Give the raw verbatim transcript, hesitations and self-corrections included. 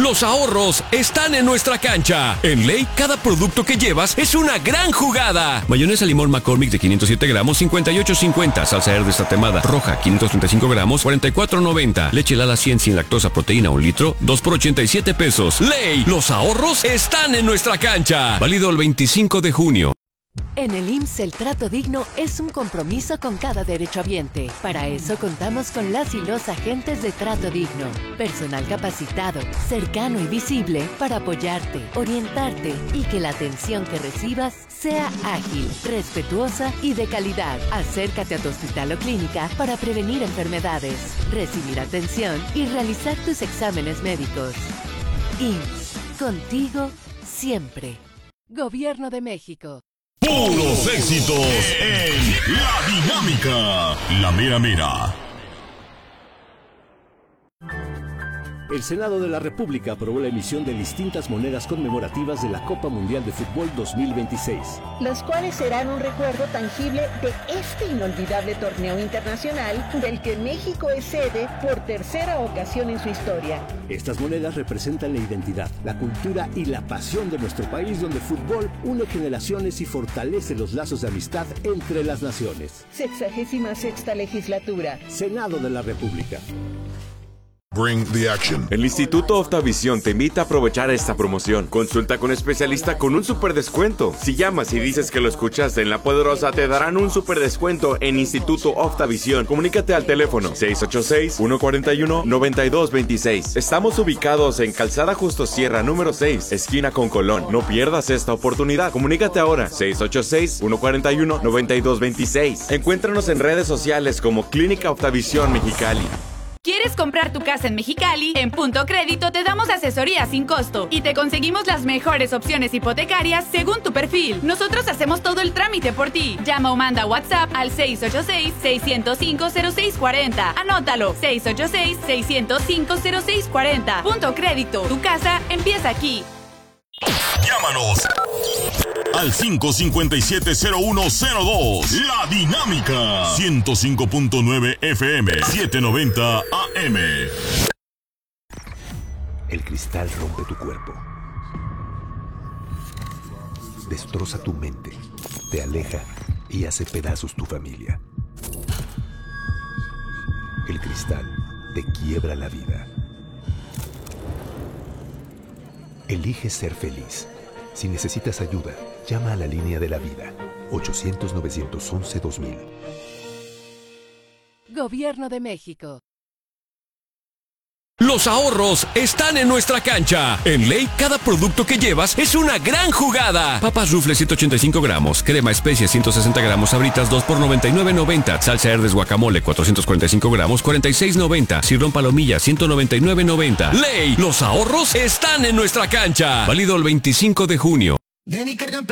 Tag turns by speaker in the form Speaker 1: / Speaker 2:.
Speaker 1: Los ahorros están en nuestra cancha. En Ley, cada producto que llevas es una gran jugada. Mayonesa limón McCormick de quinientos siete gramos, cincuenta y ocho cincuenta. Salsa Herdez tatemada roja, quinientos treinta y cinco gramos, cuarenta y cuatro noventa. Leche Lala cien sin lactosa, proteína un litro, dos por ochenta y siete pesos. Ley, los ahorros están en nuestra cancha. Válido el veinticinco de junio.
Speaker 2: En el I M S S el trato digno es un compromiso con cada derechohabiente. Para eso contamos con las y los agentes de Trato Digno. Personal capacitado, cercano y visible para apoyarte, orientarte y que la atención que recibas sea ágil, respetuosa y de calidad. Acércate a tu hospital o clínica para prevenir enfermedades, recibir atención y realizar tus exámenes médicos. I M S S, contigo siempre. Gobierno de México.
Speaker 3: Puros éxitos en La Dinámica, la mera mera.
Speaker 4: El Senado de la República aprobó la emisión de distintas monedas conmemorativas de la Copa Mundial de Fútbol dos mil veintiséis.
Speaker 5: Las cuales serán un recuerdo tangible de este inolvidable torneo internacional del que México es sede por tercera ocasión en su historia.
Speaker 4: Estas monedas representan la identidad, la cultura y la pasión de nuestro país, donde el fútbol une generaciones y fortalece los lazos de amistad entre las naciones.
Speaker 5: Sexagésima sexta legislatura.
Speaker 4: Senado de la República.
Speaker 3: Bring the action.
Speaker 6: El Instituto Optavisión te invita a aprovechar esta promoción. Consulta con especialista con un super descuento. Si llamas y dices que lo escuchaste en La Poderosa, te darán un super descuento en Instituto Optavisión. Comunícate al teléfono seis ocho seis, uno cuatro uno, nueve dos dos seis. Estamos ubicados en Calzada Justo Sierra número seis, esquina con Colón. No pierdas esta oportunidad. Comunícate ahora seis ocho seis, uno cuatro uno, nueve dos dos seis. Encuéntranos en redes sociales como Clínica Optavisión Mexicali.
Speaker 7: ¿Quieres comprar tu casa en Mexicali? En Punto Crédito te damos asesoría sin costo y te conseguimos las mejores opciones hipotecarias según tu perfil. Nosotros hacemos todo el trámite por ti. Llama o manda WhatsApp al seis ocho seis, seis cero cinco, cero seis cuatro cero. Anótalo, seis ocho seis, seis cero cinco, cero seis cuatro cero. Punto Crédito, tu casa empieza aquí.
Speaker 3: Llámanos al cinco cinco siete, cero uno cero dos. La Dinámica. ciento cinco punto nueve F M, setecientos noventa A M.
Speaker 8: El cristal rompe tu cuerpo. Destroza tu mente. Te aleja y hace pedazos tu familia. El cristal te quiebra la vida. Elige ser feliz. Si necesitas ayuda, llama a la línea de la vida, ochocientos, novecientos once, dos mil.
Speaker 2: Gobierno de México.
Speaker 1: Los ahorros están en nuestra cancha. En Ley, cada producto que llevas es una gran jugada. Papas Rufles ciento ochenta y cinco gramos, crema especies ciento sesenta gramos, Sabritas dos por noventa y nueve noventa, salsa Herdez guacamole cuatrocientos cuarenta y cinco gramos, cuarenta y seis noventa, Cirrón Palomilla ciento noventa y nueve noventa. Ley, los ahorros están en nuestra cancha. Válido el veinticinco de junio.